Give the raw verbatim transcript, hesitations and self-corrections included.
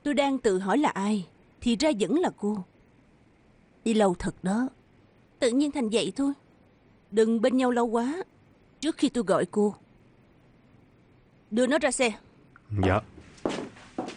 Tôi đang tự hỏi là ai, thì ra vẫn là cô. Đi lâu thật đó. Tự nhiên thành vậy thôi. Đừng bên nhau lâu quá. Trước khi tôi gọi cô. Đưa nó ra xe. Dạ.